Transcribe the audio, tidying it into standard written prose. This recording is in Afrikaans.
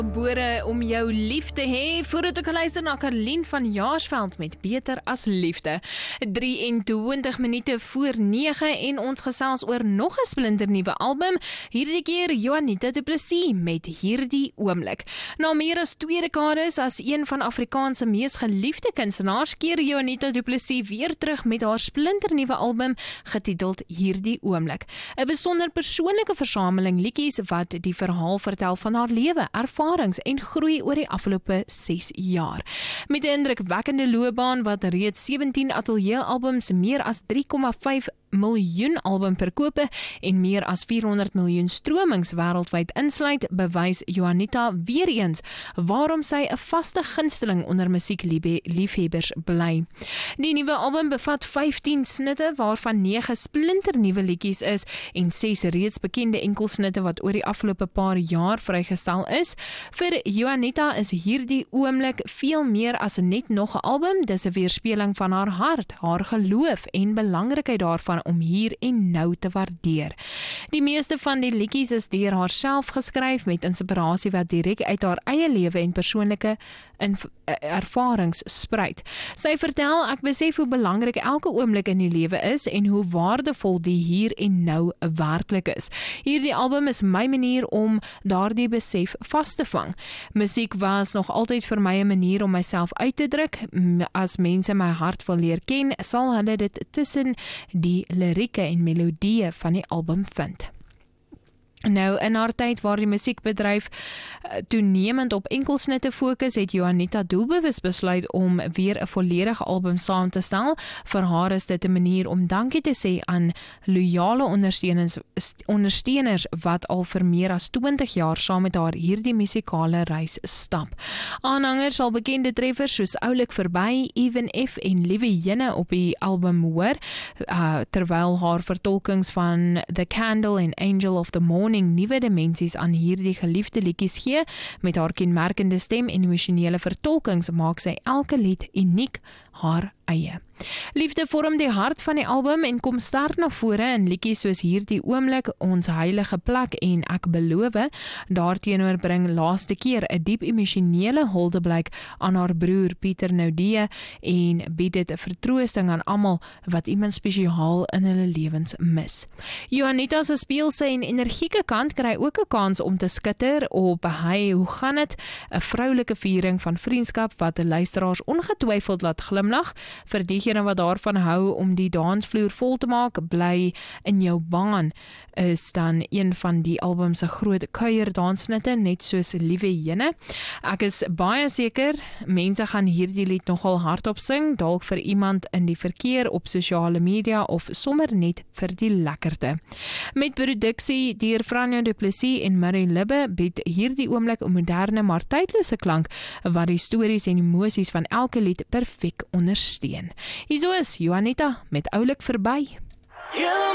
Gebore om jou lief te hê, voordat ek luister na Karlien van Jaarsveld met Beter as Liefde. 23 minute voor 9 en ons gesels oor nog 'n splinternuwe album, hierdie keer Juanita Du Plessis met Hierdie Oomblik. Na meer as 2 dekades as een van Afrikaans se mees geliefde kunstenaars, keer Juanita Du Plessis weer terug met haar splinternuwe album getiteld Hierdie Oomblik. 'n besonder persoonlike versameling liedjies wat die verhaal vertel van haar lewe, ervarings en groei oor die afgelope 6 jaar. Met 'n indrukwekkende loopbaan wat reeds 17 ateljee-albums, meer as 3,5 miljoen albumverkope en meer as 400 miljoen stromings wêreldwyd insluit, bewys Juanita weer eens waarom sy 'n vaste gunsteling onder musiekliefhebbers bly. Die nuwe album bevat 15 snitte waarvan 9 splinternuwe liedjies is en 6 reeds bekende enkelsnitte wat oor die afgelope paar jaar vrygestel is. Vir Juanita is Hierdie Oomblik veel meer as net nog 'n album, dis 'n weerspieëling van haar hart, haar geloof en belangrikheid daarvan om hier en nou te waardeer. Die meeste van die liedjies is deur haarself geskryf met inspirasie wat direk uit haar eie lewe en persoonlike ervarings spruit. Sy vertel, ek besef hoe belangrik elke oomblik in die lewe is en hoe waardevol die hier en nou werklik is. Hierdie album is my manier om daardie besef vas te vang. Musiek was nog altyd vir my 'n manier om myself uit te druk. As mense my hart wil leer ken, sal hulle dit tussen die lirieke en melodieë van die album vind. Nou, in haar tyd waar die musiekbedryf toenemend op enkelsnitte fokus, het Juanita doelbewus besluit om weer 'n volledige album saam te stel. Vir haar is dit 'n manier om dankie te sê aan loyale ondersteuners wat al vir meer as 20 jaar saam met haar hierdie musikale reis stap. Aanhangers sal bekende treffers soos Oulik Verby, Even F en Liewe Jinne op die album hoor, terwyl haar vertolkings van The Candle en Angel of the Morning nuwe dimensies aan hierdie geliefde liedjies gee. Met haar kenmerkende stem en emosionele vertolkings maak sy elke lied uniek, haar eie. Liefde vorm die hart van die album en kom sterk na vore in liedjies soos Hierdie Oomblik, Ons Heilige Plek en Ek Beloof. Daarteenoor bring Laaste Keer 'n diep emosionele huldeblyk aan haar broer Pieter Naudé en bied dit 'n vertroosting aan almal wat iemand spesiaal in hulle lewens mis. Juanita se speelse en energieke kant kry ook 'n kans om te skitter op Hey, hoe gaan dit? 'n vroulike viering van vriendskap wat die luisteraars ongetwyfeld laat glimlag. Vir diegene wat daarvan hou om die dansvloer vol te maak, Bly in Jou Baan is dan een van die album se groot kuierdansnitte, net soos Liewe Jinne. Ek is baie seker, mense gaan hierdie lied nogal hardop sing, dalk vir iemand in die verkeer op sosiale media of sommer net vir die lekkerte. Met produksie deur Franja Du Plessis en Murray Libbe bied Hierdie Oomblik 'n moderne maar tydlose klank wat die stories en emosies van elke lied perfek ondersteun. Hierso is Juanita met Oulik Verby.